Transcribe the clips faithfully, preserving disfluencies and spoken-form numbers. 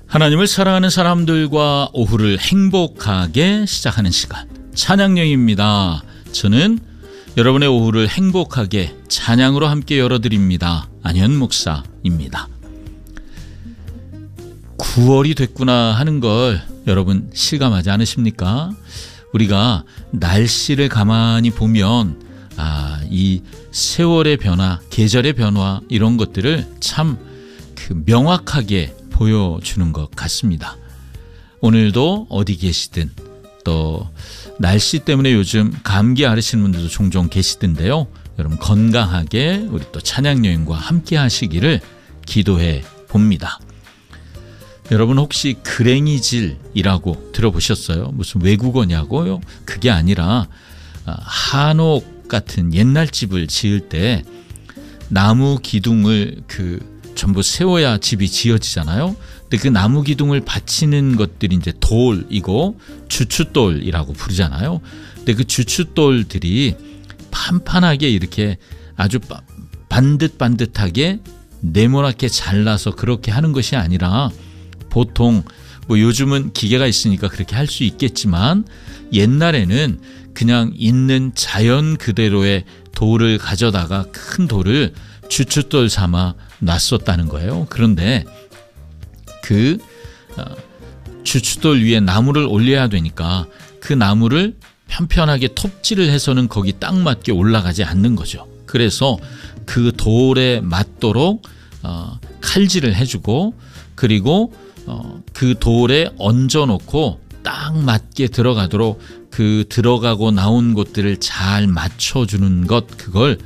하나님을 사랑하는 사람들과 오후를 행복하게 시작하는 시간, 찬양여행입니다. 저는 여러분의 오후를 행복하게 찬양으로 함께 열어드립니다. 안현 목사입니다. 구월이 됐구나 하는 걸 여러분 실감하지 않으십니까? 우리가 날씨를 가만히 보면 아, 이 세월의 변화, 계절의 변화 이런 것들을 참 그 명확하게 보여주는 것 같습니다. 오늘도 어디 계시든 또 날씨 때문에 요즘 감기 앓으시는 분들도 종종 계시던데요. 여러분 건강하게 우리 또 찬양여행과 함께 하시기를 기도해 봅니다. 여러분 혹시 그랭이질이라고 들어보셨어요? 무슨 외국어냐고요? 그게 아니라 한옥 같은 옛날 집을 지을 때 나무 기둥을 그 전부 세워야 집이 지어지잖아요. 근데 그 나무 기둥을 받치는 것들이 이제 돌이고 주춧돌이라고 부르잖아요. 근데 그 주춧돌들이 판판하게 이렇게 아주 반듯반듯하게 네모나게 잘라서 그렇게 하는 것이 아니라 보통 뭐 요즘은 기계가 있으니까 그렇게 할 수 있겠지만 옛날에는 그냥 있는 자연 그대로의 돌을 가져다가 큰 돌을 주춧돌 삼아 놨었다는 거예요. 그런데 그 주춧돌 위에 나무를 올려야 되니까 그 나무를 편편하게 톱질을 해서는 거기 딱 맞게 올라가지 않는 거죠. 그래서 그 돌에 맞도록 칼질을 해주고 그리고 그 돌에 얹어놓고 딱 맞게 들어가도록 그 들어가고 나온 곳들을 잘 맞춰주는 것, 그걸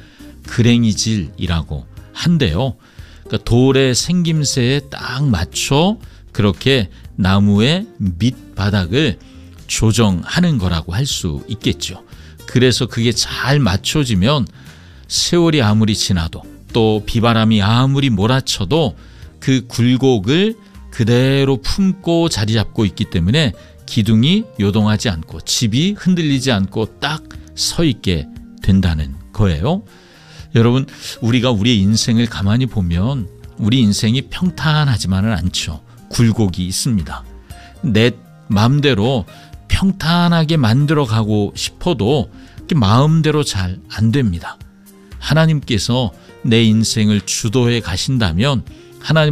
그랭이질이라고 한대요. 그러니까 돌의 생김새에 딱 맞춰 그렇게 나무의 밑바닥을 조정하는 거라고 할 수 있겠죠. 그래서 그게 잘 맞춰지면 세월이 아무리 지나도 또 비바람이 아무리 몰아쳐도 그 굴곡을 그대로 품고 자리 잡고 있기 때문에 기둥이 요동하지 않고 집이 흔들리지 않고 딱 서 있게 된다는 거예요. 여러분, 우리가 우리의 인생을 가만히 보면 우리 인생이 평탄하지만은 않죠. 굴곡이 있습니다. 내 마음대로 평탄하게 만들어 가고 싶어도 마음대로 잘 안 됩니다. 하나님께서 내 인생을 주도해 가신다면 하나님